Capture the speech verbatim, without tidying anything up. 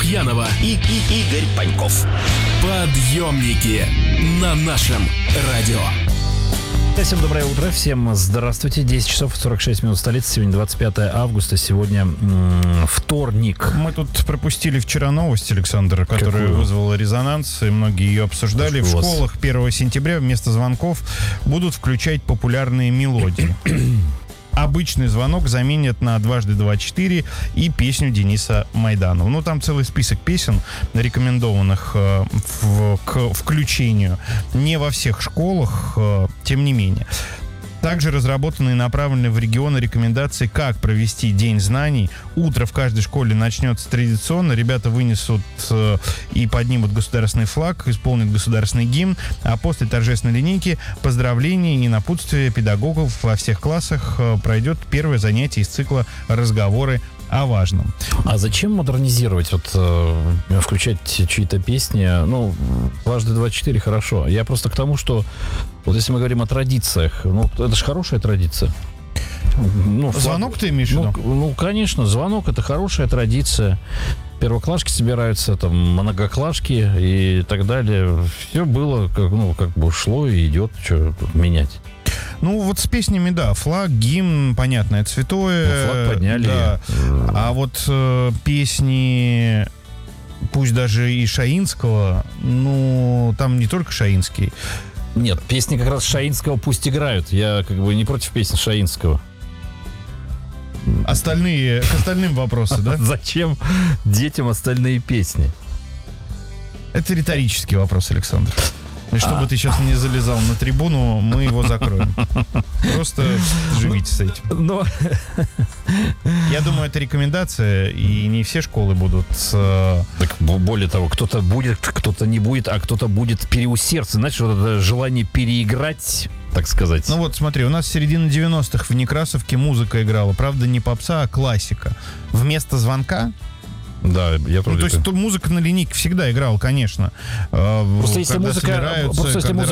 Лукьянова и, и Игорь Паньков. Подъемники на нашем радио. Всем доброе утро, всем здравствуйте. десять часов сорок шесть минут столицы. Сегодня двадцать пятое августа, сегодня м- вторник. Мы тут пропустили вчера новость, Александр, которая Какую? вызвала резонанс, и многие ее обсуждали. Прошу В вас. школах первого сентября вместо звонков будут включать популярные мелодии. Обычный звонок заменят на «Дважды два четыре» и песню Дениса Майданова. Ну, там целый список песен, рекомендованных э, в, к включению. Не во всех школах, э, тем не менее. Также разработаны и направлены в регионы рекомендации, как провести День знаний. Утро в каждой школе начнется традиционно. Ребята вынесут э, и поднимут государственный флаг, исполнят государственный гимн, а после торжественной линейки поздравления и напутствия педагогов во всех классах э, пройдет первое занятие из цикла «Разговоры о важном». А зачем модернизировать, вот э, включать чьи-то песни? Ну, «Дважды два четыре» хорошо. Я просто к тому, что вот если мы говорим о традициях, ну, это же хорошая традиция. Ну, Звонок флаг- ты имеешь в виду? Ну, ну, конечно, звонок — это хорошая традиция. Первоклашки собираются, там, многоклашки и так далее. Все было, как, ну, как бы шло и идет, что тут менять. Ну, вот с песнями, да, флаг, гимн, понятно, это святое. Ну, флаг подняли. Да. А вот э, песни, пусть даже и Шаинского, ну, там не только Шаинский. Нет, песни как раз Шаинского пусть играют. Я как бы не против песен Шаинского. Остальные, к остальным вопросы, да? Зачем детям остальные песни? Это риторический вопрос, Александр. И чтобы ты сейчас не залезал на трибуну, мы его закроем. Просто живите с этим. Но Я думаю, это рекомендация, и не все школы будут... э, так, б- более того, кто-то будет, кто-то не будет, а кто-то будет переусердствовать. Знаешь, вот это желание переиграть, так сказать. Ну вот, смотри, у нас с середины девяностых в Некрасовке музыка играла. Правда, не попса, а классика. Вместо звонка... Да, я Ну, тоже. то есть тут музыка на линейке всегда играла, конечно. Э, Просто если когда музыка, собираются, просто если когда музыка